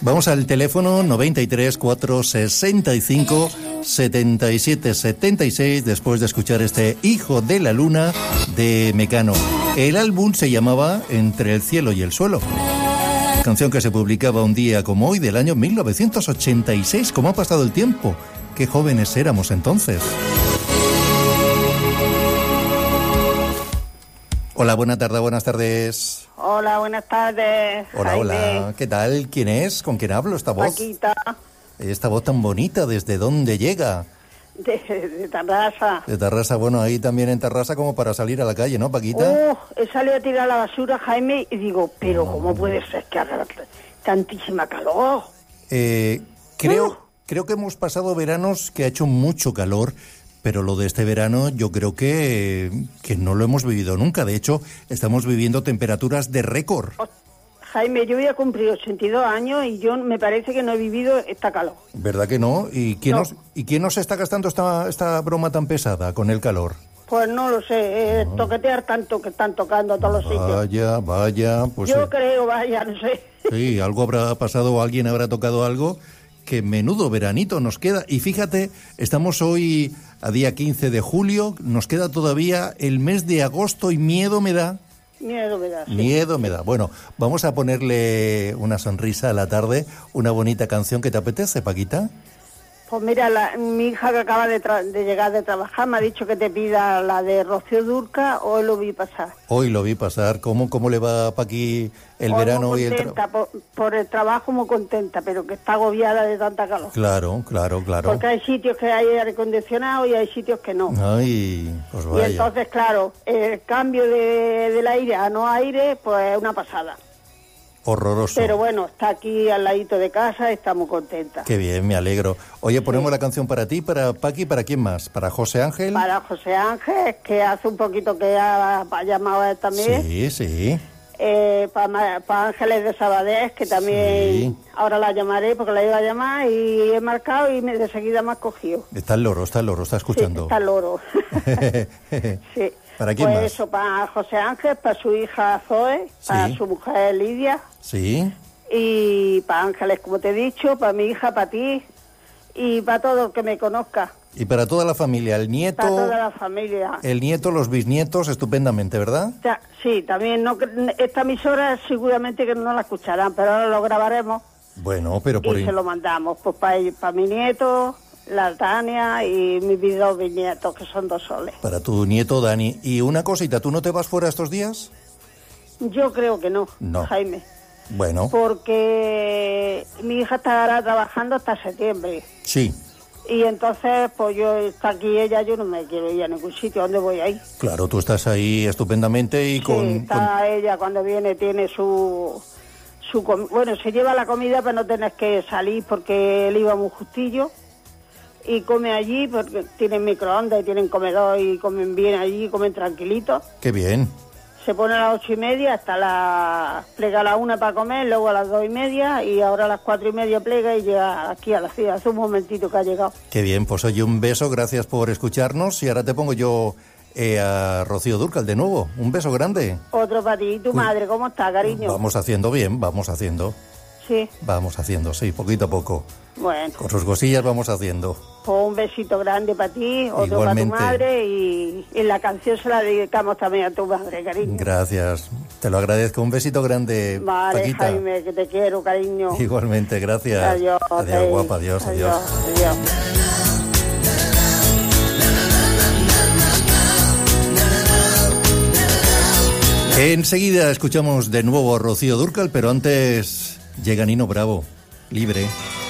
Vamos al teléfono 93 465 77 76 después de escuchar este Hijo de la Luna de Mecano. El álbum se llamaba Entre el cielo y el suelo. Canción que se publicaba un día como hoy del año 1986. ¿Cómo ha pasado el tiempo? Qué jóvenes éramos entonces. Hola, buenas tardes. Hola, buenas tardes. Hola, Jaime. hola. ¿Qué tal? ¿Quién es? ¿Con quién hablo esta voz? Paquita, Esta voz tan bonita, ¿desde dónde llega? de Tarrasa. De Tarrasa, bueno, ahí también en Tarrasa como para salir a la calle, ¿no, Paquita? He salido a tirar la basura, Jaime, y digo, ¿cómo puede ser que haga tantísima calor? Creo que hemos pasado veranos que ha hecho mucho calor, pero lo de este verano yo creo que no lo hemos vivido nunca. De hecho, estamos viviendo temperaturas de récord. Jaime, yo voy a cumplir 82 años y yo me parece que no he vivido esta calor. ¿Verdad que no? ¿Y quién nos está gastando esta broma tan pesada con el calor? Pues no lo sé, toquetear tanto que están tocando a todos los sitios. Vaya, pues... Yo creo, no sé. Sí, algo habrá pasado o alguien habrá tocado algo, que menudo veranito nos queda. Y fíjate, estamos hoy a día 15 de julio, nos queda todavía el mes de agosto y miedo me da. Miedo me da, sí. Miedo me da. Bueno, vamos a ponerle una sonrisa a la tarde, una bonita canción que te apetece, Paquita. Pues mira, mi hija que acaba de llegar de trabajar me ha dicho que te pida la de Rocío Dúrcal, hoy lo vi pasar. Hoy lo vi pasar. ¿Cómo le va a Paqui el verano y el trabajo? Por el trabajo muy contenta, pero que está agobiada de tanta calor. Claro. Porque hay sitios que hay aire acondicionado y hay sitios que no. Ay, pues vaya. Y entonces, claro, el cambio del aire a no aire, pues es una pasada. Horroroso. Pero bueno, está aquí al ladito de casa, está muy contenta. Qué bien, me alegro. Oye, ponemos la canción para ti, para Paqui, ¿para quién más? ¿Para José Ángel? Para José Ángel, que hace un poquito que ha llamado a él también. Sí. Para Ángeles de Sabadell, que también ahora la llamaré porque la iba a llamar y he marcado y de seguida me ha cogido. Está el loro, está escuchando. Sí, está el loro. Sí. ¿Para quién más? Pues eso, para José Ángel, para su hija Zoe, para su mujer Lidia. Sí. Y para Ángeles, como te he dicho, para mi hija, para ti y para todo el que me conozca. Y para toda la familia, el nieto... Para toda la familia. El nieto, los bisnietos, estupendamente, ¿verdad? Sí, también. Esta emisora seguramente que no la escucharán, pero ahora lo grabaremos. Bueno, pero por... Y se lo mandamos, pues para mi nieto, la Tania y mis dos bisnietos, que son 2 soles. Para tu nieto, Dani. Y una cosita, ¿tú no te vas fuera estos días? Yo creo que no, Jaime. Bueno. Porque mi hija estará trabajando hasta septiembre. Sí. Y entonces, pues yo está aquí ella, yo no me quiero ir a ningún sitio. ¿Dónde voy ahí? Claro, tú estás ahí estupendamente y ella cuando viene tiene bueno, se lleva la comida para no tener que salir porque él iba muy justillo. Y come allí porque tienen microondas y tienen comedor y comen bien allí, comen tranquilitos. Qué bien. Se pone a las 8:30 hasta plega a las 1 para comer, luego a las 2:30 y ahora a las 4:30 plega y llega aquí a la ciudad. Hace un momentito que ha llegado. Qué bien, pues oye, un beso, gracias por escucharnos y ahora te pongo yo a Rocío Dúrcal de nuevo. Un beso grande. Otro para ti. ¿Y tu madre cómo está, cariño? Vamos haciendo bien, Sí. Vamos haciendo, sí, poquito a poco. Bueno. Con sus cosillas vamos haciendo. Pues un besito grande para ti, otro igualmente. para tu madre y la canción se la dedicamos también a tu madre, cariño. Gracias, te lo agradezco. Un besito grande, vale, Paquita. Jaime, que te quiero, cariño. Igualmente, gracias. Adiós, guapa, adiós. Adiós. Enseguida escuchamos de nuevo a Rocío Dúrcal, pero antes llega Nino Bravo, Libre.